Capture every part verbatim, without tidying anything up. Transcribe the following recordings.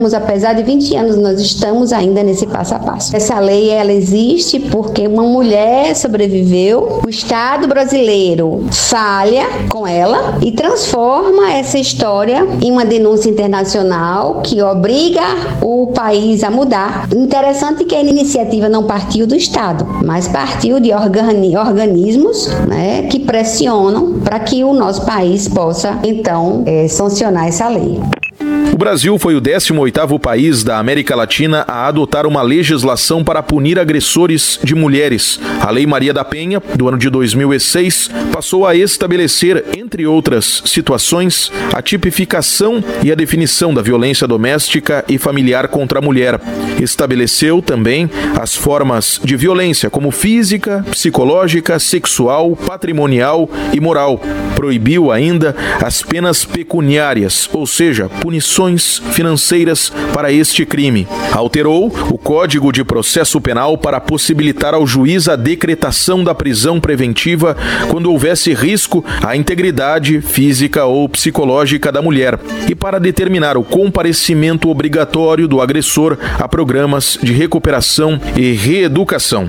Apesar de vinte anos, nós estamos ainda nesse passo a passo. Essa lei, ela existe porque uma mulher sobreviveu, o Estado brasileiro falha com ela e transforma essa história em uma denúncia internacional que obriga o país a mudar. Interessante que a iniciativa não partiu do Estado, mas partiu de organi- organismos, né, que pressionam para que o nosso país possa, então, é, sancionar essa lei. O Brasil foi o décimo oitavo país da América Latina a adotar uma legislação para punir agressores de mulheres. A Lei Maria da Penha, do ano de dois mil e seis, passou a estabelecer, entre outras situações, a tipificação e a definição da violência doméstica e familiar contra a mulher. Estabeleceu também as formas de violência, como física, psicológica, sexual, patrimonial e moral. Proibiu ainda as penas pecuniárias, ou seja, punições financeiras para este crime. Alterou o Código de Processo Penal para possibilitar ao juiz a decretação da prisão preventiva quando houvesse risco à integridade física ou psicológica da mulher e para determinar o comparecimento obrigatório do agressor a programas de recuperação e reeducação.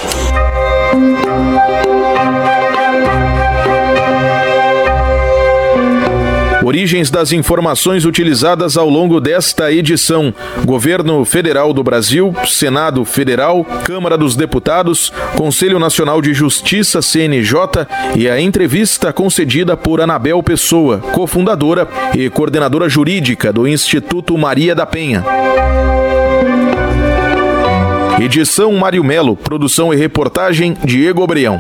Origens das informações utilizadas ao longo desta edição: Governo Federal do Brasil, Senado Federal, Câmara dos Deputados, Conselho Nacional de Justiça, C N J, e a entrevista concedida por Anabel Pessoa, cofundadora e coordenadora jurídica do Instituto Maria da Penha. Edição Mário Melo, produção e reportagem Diego Obreão.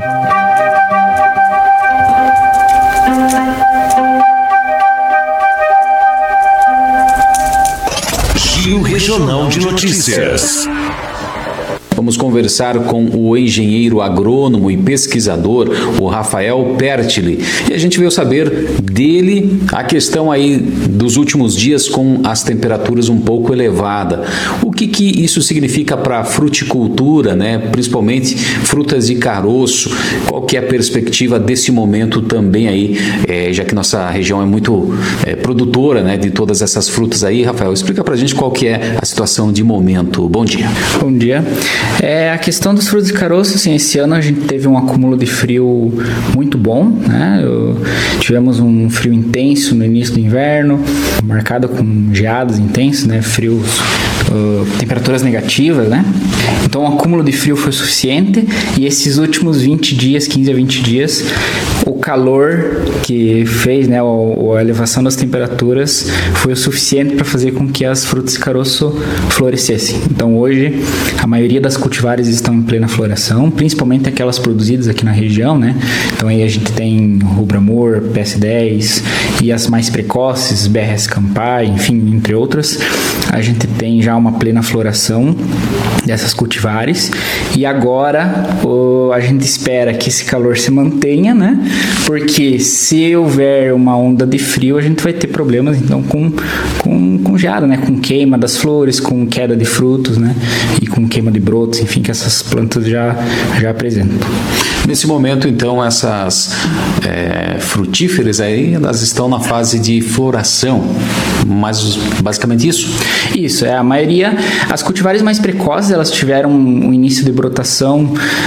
Giro Regional de Notícias. Vamos conversar com o engenheiro agrônomo e pesquisador, o Rafael Pertile. E a gente veio saber dele a questão aí dos últimos dias com as temperaturas um pouco elevadas. O que que isso significa para a fruticultura, né? Principalmente frutas de caroço. Qual que é a perspectiva desse momento também aí, é, já que nossa região é muito é, produtora, né, de todas essas frutas aí. Rafael, explica pra gente qual que é a situação de momento. Bom dia. Bom dia. É, a questão dos frutos de caroço, assim, esse ano a gente teve um acúmulo de frio muito bom, né? Eu, tivemos um frio intenso no início do inverno, marcado com geadas intensas, né? Frios, uh, temperaturas negativas, né? Então o acúmulo de frio foi suficiente e esses últimos vinte dias, quinze a vinte dias, o calor que fez, né, a elevação das temperaturas foi o suficiente para fazer com que as frutas de caroço florescessem. Então hoje a maioria das cultivares estão em plena floração, principalmente aquelas produzidas aqui na região, né? Então aí a gente tem Rubra Amor, P S dez e as mais precoces, B R S Campai, enfim, entre outras. A gente tem já uma plena floração dessas cultivares e agora o, a gente espera que esse calor se mantenha, né? Porque se houver uma onda de frio, a gente vai ter problemas então com, com, com geada, né? Com queima das flores, com queda de frutos, né? E com queima de brotos, enfim, que essas plantas já, já apresentam. Nesse momento, então, essas é, frutíferas aí, elas estão na fase de floração, mas basicamente isso? Isso, é a maioria, as cultivares mais precoces, elas tiveram um início de brotação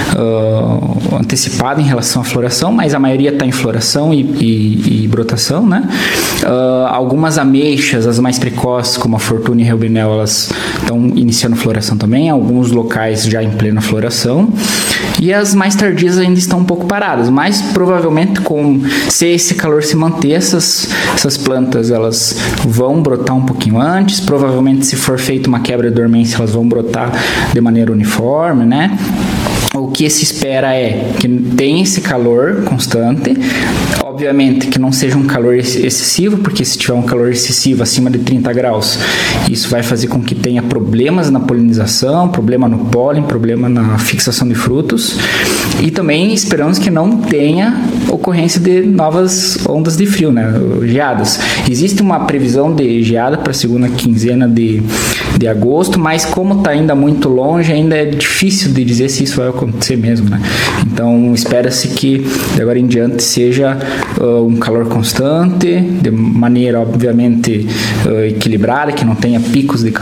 uh, antecipado em relação à floração, mas a maioria está em floração e, e, e brotação, né? Uh, algumas ameixas, as mais precoces, como a Fortuna e Reubinel, elas estão iniciando floração também, alguns locais já em plena floração, e as mais tardias ainda estão um pouco paradas, mas provavelmente com, se esse calor se manter, essas, essas plantas elas vão brotar um pouquinho antes, provavelmente se for feita uma quebra de dormência elas vão brotar de maneira uniforme, né? O que se espera é que tenha esse calor constante, obviamente que não seja um calor excessivo, porque se tiver um calor excessivo acima de trinta graus, isso vai fazer com que tenha problemas na polinização, problema no pólen, problema na fixação de frutos, e também esperamos que não tenha ocorrência de novas ondas de frio, né, geadas. Existe uma previsão de geada para a segunda quinzena de, de agosto, mas como está ainda muito longe, ainda é difícil de dizer se isso vai acontecer mesmo, né? Então espera-se que de agora em diante seja uh, um calor constante, de maneira obviamente uh, equilibrada, que não tenha picos de calor